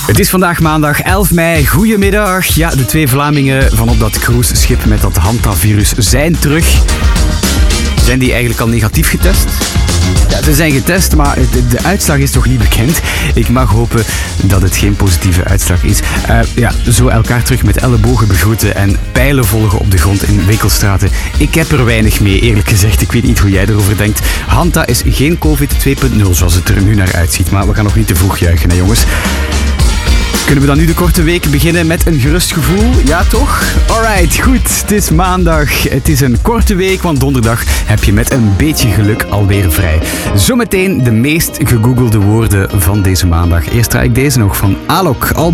Het is vandaag maandag 11 mei. Goedemiddag. Ja, de 2 Vlamingen van op dat cruiseschip met dat Hanta-virus zijn terug. Zijn die eigenlijk al negatief getest? Ja, ze zijn getest, maar de uitslag is toch niet bekend. Ik mag hopen dat het geen positieve uitslag is. Zo elkaar terug met ellebogen begroeten en pijlen volgen op de grond in winkelstraten. Ik heb er weinig mee, eerlijk gezegd. Ik weet niet hoe jij erover denkt. Hanta is geen COVID 2.0 zoals het er nu naar uitziet. Maar we gaan nog niet te vroeg juichen, hè jongens. Kunnen we dan nu de korte week beginnen met een gerust gevoel? Ja, toch? Alright, goed. Het is maandag. Het is een korte week, want donderdag heb je met een beetje geluk alweer vrij. Zometeen de meest gegoogelde woorden van deze maandag. Eerst draai ik deze nog van Alok.